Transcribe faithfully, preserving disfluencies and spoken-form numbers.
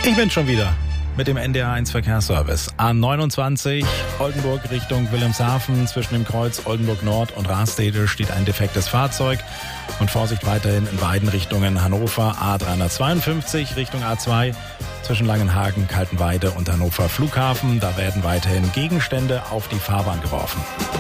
Ich bin schon wieder mit dem N D R eins Verkehrsservice. A neunundzwanzig Oldenburg Richtung Wilhelmshaven. Zwischen dem Kreuz Oldenburg Nord und Rastede steht ein defektes Fahrzeug. Und Vorsicht weiterhin in beiden Richtungen Hannover. A dreihundertzweiundfünfzig Richtung A zwei. Zwischen Langenhagen, Kaltenweide und Hannover Flughafen. Da werden weiterhin Gegenstände auf die Fahrbahn geworfen.